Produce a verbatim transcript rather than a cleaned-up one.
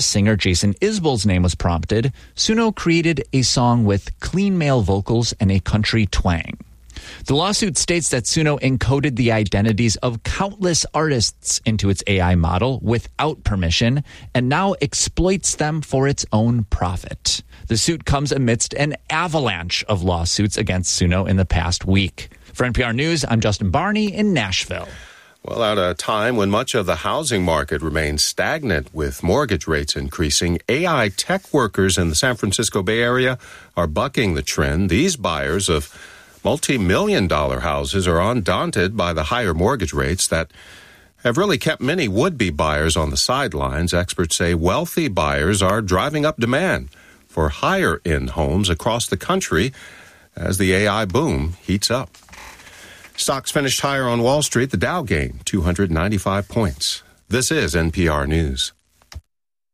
singer Jason Isbell's name was prompted, Suno created a song with clean male vocals and a country twang. The lawsuit states that Suno encoded the identities of countless artists into its A I model without permission and now exploits them for its own profit. The suit comes amidst an avalanche of lawsuits against Suno in the past week. For N P R News, I'm Justin Barney in Nashville. Well, at a time when much of the housing market remains stagnant with mortgage rates increasing, A I tech workers in the San Francisco Bay Area are bucking the trend. These buyers of multi-million dollar houses are undaunted by the higher mortgage rates that have really kept many would-be buyers on the sidelines. Experts say wealthy buyers are driving up demand for higher-end homes across the country as the A I boom heats up. Stocks finished higher on Wall Street. The Dow gained two hundred ninety-five points. This is N P R News.